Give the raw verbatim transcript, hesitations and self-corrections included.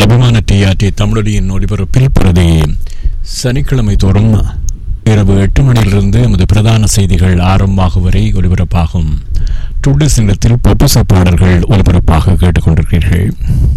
அபிமான டிஆர்டி தமிழொலியின் ஒலிபரப்பில் பிரதி சனிக்கிழமை தோறும் இரவு எட்டு மணியிலிருந்து எமது பிரதான செய்திகள் ஆரம்பமாகும் வரை ஒலிபரப்பாகும் டுடேஸ் நிலத்தில் பப்புச பாடல்கள் ஒலிபரப்பாக கேட்டுக்கொண்டிருக்கிறீர்கள்.